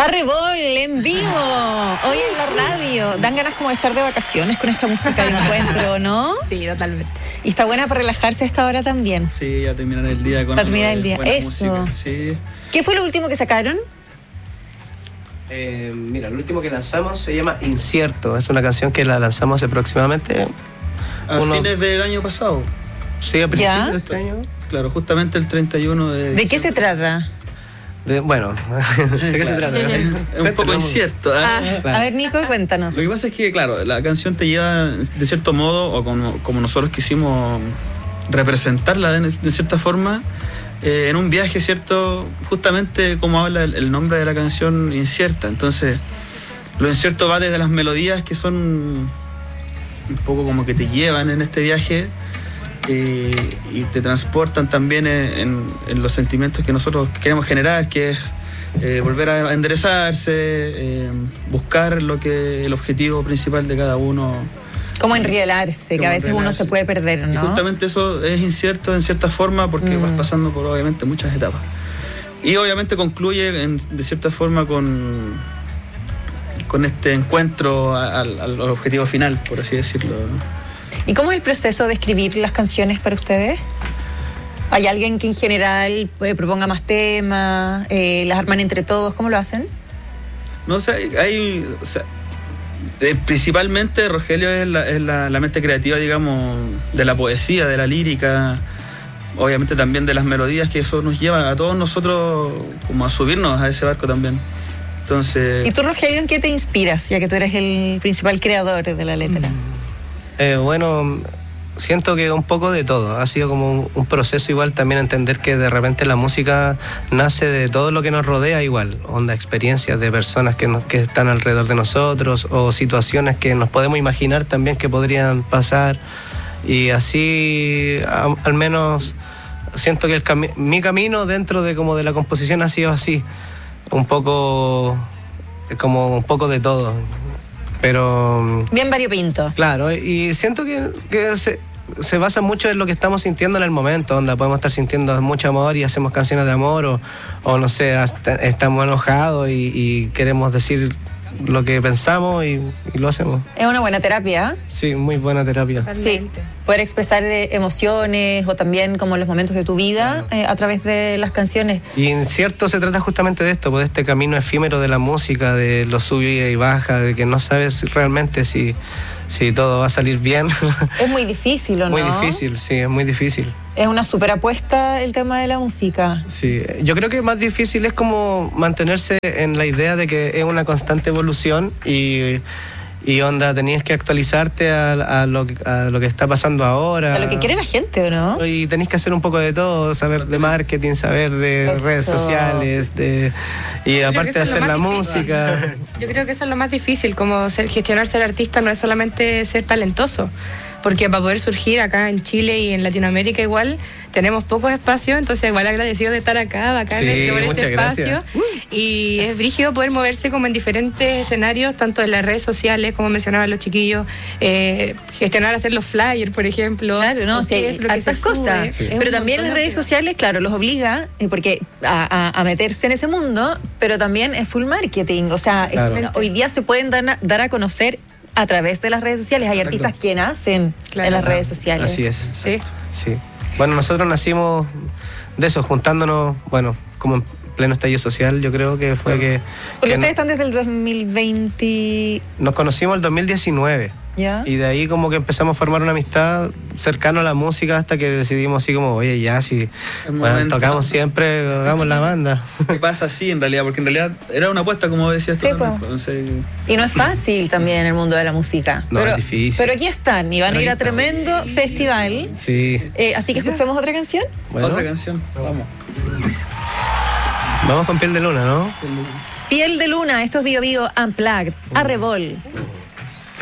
Arrebol en vivo, hoy en la radio. Dan ganas como de estar de vacaciones con esta música de encuentro, ¿no? Sí, totalmente. Y está buena para relajarse a esta hora también. Sí, ya terminar el día con terminar el día, eso. Música. Sí. ¿Qué fue lo último que sacaron? Mira, lo último que lanzamos se llama Incierto. Es una canción que la lanzamos aproximadamente a fines del año pasado. Sí, a principios de este año. Claro, justamente el 31 de diciembre. ¿De qué se trata? Bueno, ¿de qué se trata? Es un poco incierto. Claro. A ver, Nico, cuéntanos. Lo que pasa es que, claro, la canción te lleva de cierto modo, o como nosotros quisimos representarla de cierta forma, en un viaje, ¿cierto? Justamente como habla el nombre de la canción, incierta. Entonces, lo incierto va desde las melodías que son un poco como que te llevan en este viaje y te transportan también en los sentimientos que nosotros queremos generar, que es volver a enderezarse, buscar el objetivo principal de cada uno. Como enrielarse, que a veces uno se puede perder, ¿no? Y justamente eso es incierto en cierta forma porque vas pasando por obviamente muchas etapas. Y obviamente concluye de cierta forma con este encuentro al objetivo final, por así decirlo. ¿Y cómo es el proceso de escribir las canciones para ustedes? ¿Hay alguien que en general proponga más temas? ¿Las arman entre todos? ¿Cómo lo hacen? No sé, principalmente Rogelio es la mente creativa, digamos, de la poesía, de la lírica, obviamente también de las melodías, que eso nos lleva a todos nosotros como a subirnos a ese barco también. Entonces... ¿Y tú, Rogelio, en qué te inspiras, ya que tú eres el principal creador de la letra? Bueno, siento que un poco de todo. Ha sido como un proceso igual también entender que de repente la música nace de todo lo que nos rodea igual. Experiencias de personas que están alrededor de nosotros o situaciones que nos podemos imaginar también que podrían pasar. Y así, al menos, siento que mi camino dentro de la composición ha sido así. Un poco de todo. Pero bien variopinto. Claro, y siento que se basa mucho en lo que estamos sintiendo en el momento, donde podemos estar sintiendo mucho amor y hacemos canciones de amor, o no sé, estamos enojados y queremos decir lo que pensamos y lo hacemos. Es una buena terapia. Sí, muy buena terapia. Sí, poder expresar emociones o también como los momentos de tu vida a través de las canciones. Y Incierto se trata justamente de esto, de este camino efímero de la música, de lo sube y baja, de que no sabes realmente si todo va a salir bien. Es muy difícil, ¿o no? Muy difícil, sí, es muy difícil. Es una súper apuesta el tema de la música. Sí, yo creo que más difícil es como mantenerse en la idea de que es una constante evolución y tenías que actualizarte a lo que está pasando ahora. A lo que quiere la gente, ¿o no? Y tenés que hacer un poco de todo, saber de marketing, saber de redes sociales, y aparte de hacer la música. Yo creo que eso es lo más difícil, como gestionar ser artista no es solamente ser talentoso. Porque para poder surgir acá en Chile y en Latinoamérica igual tenemos pocos espacios, entonces igual agradecido de estar acá, bacán por este espacio. Gracias. Y es brígido poder moverse como en diferentes escenarios, tanto en las redes sociales, como mencionaban los chiquillos, gestionar, hacer los flyers, por ejemplo. Claro, no, sí, es lo que esas cosas. Sí. Pero también las redes sociales, claro, los obliga porque a meterse en ese mundo, pero también es full marketing. O sea, claro. Hoy día se pueden dar a conocer a través de las redes sociales. Hay artistas que nacen en las redes sociales. Así es. Sí. Bueno, nosotros nacimos de eso, juntándonos, como en pleno estallido social, yo creo que fue que... Porque ustedes están desde el 2020... Nos conocimos el 2019. ¿Ya? Y de ahí como que empezamos a formar una amistad cercana a la música hasta que decidimos así como, oye, ya, si tocamos siempre, hagamos la banda. ¿Qué pasa así en realidad? Porque en realidad era una apuesta, como decías tú. Entonces... Y no es fácil también en el mundo de la música. No, es difícil. Pero aquí están y van a ir a tremendo festival. Sí. Así que escuchemos otra canción. Bueno. Otra canción, vamos. Vamos con Piel de Luna, ¿no? Piel de Luna, esto es Bio Bio Unplugged, Arrebol.